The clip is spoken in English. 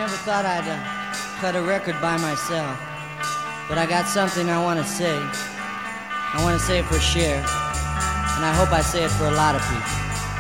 never thought I'd cut a record by myself, but I got something I want to say. I want to say it for Cher, and I hope I say it for a lot of people.